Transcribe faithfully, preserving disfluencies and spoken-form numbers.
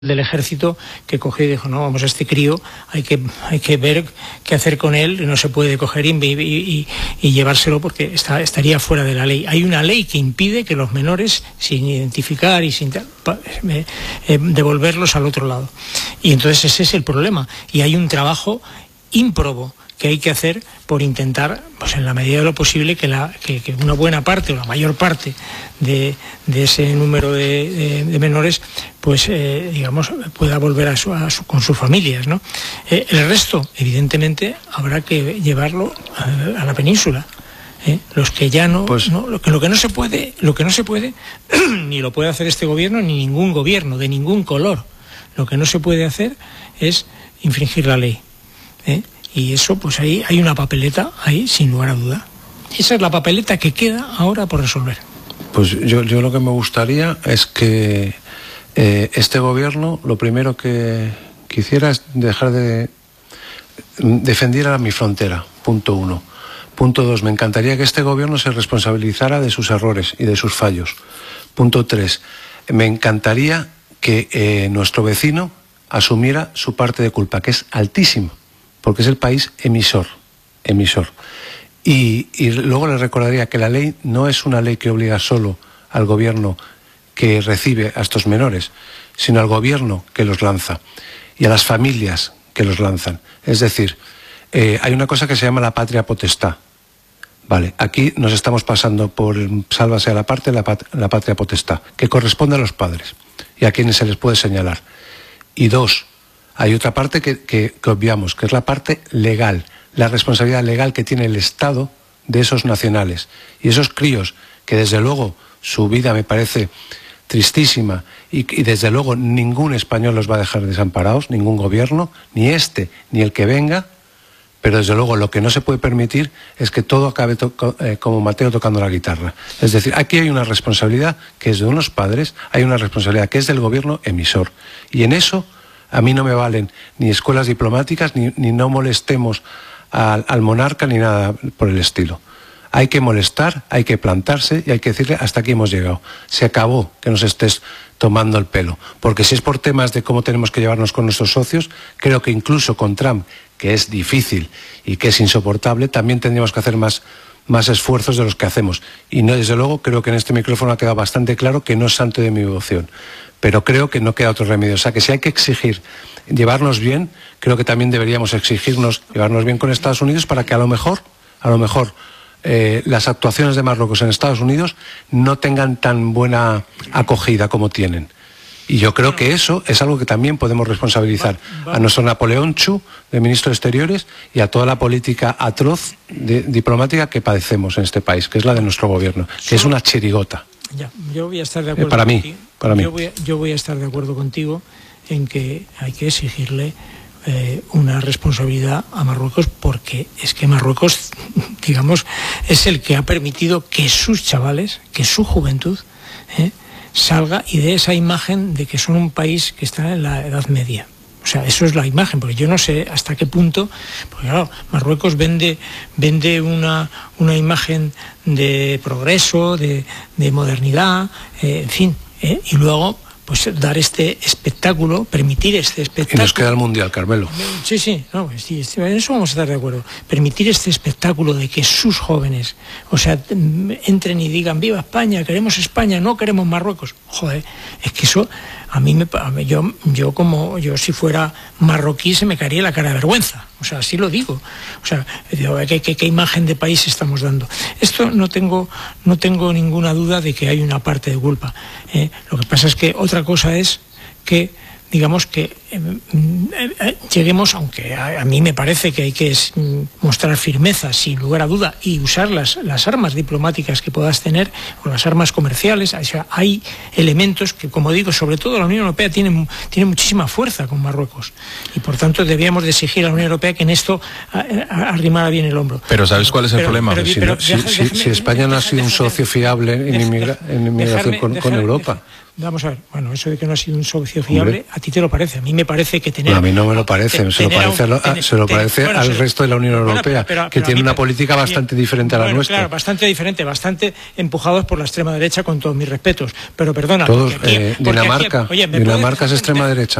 del ejército que cogió y dijo, no, vamos, a este crío hay que, hay que ver qué hacer con él, no se puede coger y, y, y, y llevárselo porque está, estaría fuera de la ley. Hay una ley que impide que los menores, sin identificar y sin eh, eh, devolverlos al otro lado. Y entonces ese es el problema. Y hay un trabajo ímprobo que hay que hacer por intentar, pues en la medida de lo posible, que, la, que, que una buena parte o la mayor parte de, de ese número de, de, de menores, pues eh, digamos, pueda volver a su, a su, con sus familias, ¿no? Eh, el resto, evidentemente, habrá que llevarlo a, a la península. ¿eh? Los que ya no, pues... no lo, que, lo que no se puede, lo que no se puede, ni lo puede hacer este gobierno ni ningún gobierno de ningún color. Lo que no se puede hacer es infringir la ley. ¿eh? Y eso, pues ahí hay una papeleta, ahí sin lugar a duda. Esa es la papeleta que queda ahora por resolver. Pues yo, yo lo que me gustaría es que eh, este gobierno lo primero que quisiera es dejar de defender a mi frontera, punto uno. Punto dos, me encantaría que este gobierno se responsabilizara de sus errores y de sus fallos. Punto tres, me encantaría que eh, nuestro vecino asumiera su parte de culpa, que es altísima, porque es el país emisor, emisor. Y, y luego le recordaría que la ley no es una ley que obliga solo al gobierno que recibe a estos menores, sino al gobierno que los lanza y a las familias que los lanzan. Es decir, eh, hay una cosa que se llama la patria potestad. Vale, aquí nos estamos pasando por sálvase a la parte la, pat la patria potestad, que corresponde a los padres y a quienes se les puede señalar. Y dos, hay otra parte que, que, que obviamos, que es la parte legal, la responsabilidad legal que tiene el Estado de esos nacionales. Y esos críos, que desde luego su vida me parece tristísima y, y desde luego ningún español los va a dejar desamparados, ningún gobierno, ni este ni el que venga, pero desde luego lo que no se puede permitir es que todo acabe eh, como Mateo tocando la guitarra. Es decir, aquí hay una responsabilidad que es de unos padres, hay una responsabilidad que es del gobierno emisor. Y en eso a mí no me valen ni escuelas diplomáticas, ni, ni no molestemos al, al monarca, ni nada por el estilo. Hay que molestar, hay que plantarse y hay que decirle hasta aquí hemos llegado. Se acabó que nos estés tomando el pelo. Porque si es por temas de cómo tenemos que llevarnos con nuestros socios, creo que incluso con Trump, que es difícil y que es insoportable, también tendríamos que hacer más, más esfuerzos de los que hacemos. Y no, desde luego creo que en este micrófono ha quedado bastante claro que no es santo de mi devoción. Pero creo que no queda otro remedio. O sea, que si hay que exigir llevarnos bien, creo que también deberíamos exigirnos llevarnos bien con Estados Unidos para que a lo mejor, a lo mejor, eh, las actuaciones de Marruecos en Estados Unidos no tengan tan buena acogida como tienen. Y yo creo que eso es algo que también podemos responsabilizar a nuestro Napoleón Chu, de ministro de Exteriores, y a toda la política atroz de, diplomática que padecemos en este país, que es la de nuestro gobierno, que es una chirigota. Ya, yo voy a estar de acuerdo eh, para mí, contigo. para mí. Yo voy, a, yo voy a estar de acuerdo contigo en que hay que exigirle eh, una responsabilidad a Marruecos, porque es que Marruecos, digamos, es el que ha permitido que sus chavales, que su juventud, eh, salga y dé esa imagen de que son un país que está en la Edad Media. O sea, eso es la imagen, porque yo no sé hasta qué punto, porque claro, Marruecos vende, vende una, una imagen de progreso, de, de modernidad, eh, en fin, eh, y luego pues dar este espectáculo, permitir este espectáculo. Y nos queda el Mundial, Carmelo. Sí, sí, no, sí, en eso vamos a estar de acuerdo. Permitir este espectáculo de que sus jóvenes, o sea, entren y digan, viva España, queremos España, no queremos Marruecos. Joder, es que eso, a mí, me, a mí yo, yo como, yo si fuera marroquí se me caería la cara de vergüenza. O sea, así lo digo. O sea, ¿qué, qué, qué imagen de país estamos dando? Esto no tengo, no tengo ninguna duda de que hay una parte de culpa. ¿eh? Lo que pasa es que otra cosa es que, digamos que eh, eh, lleguemos, aunque a, a mí me parece que hay que mostrar firmeza, sin lugar a duda, y usar las, las armas diplomáticas que puedas tener, o las armas comerciales. O sea, hay elementos que, como digo, sobre todo la Unión Europea tiene, tiene muchísima fuerza con Marruecos, y por tanto debíamos de exigir a la Unión Europea que en esto arrimara bien el hombro. Pero ¿sabes cuál es el pero, problema? Pero, si, pero, no, si, deja, si, déjame, si España no ha sido un socio fiable en, inmigra, en inmigración dejarme, con, dejarme, con Europa. Vamos a ver, bueno, eso de que no ha sido un socio fiable, Hombre. a ti te lo parece, a mí me parece que tener... No, a mí no me lo parece, te, se, lo parece un, a, tener, se lo parece tener, bueno, al se, resto de la Unión Europea, bueno, pero, pero, que pero tiene una política bastante bien, diferente a la bueno, nuestra. Claro, bastante diferente, bastante empujados por la extrema derecha, con todos mis respetos, pero perdona... Todos, porque aquí, eh, porque Dinamarca, aquí, oye, Dinamarca es extrema derecha.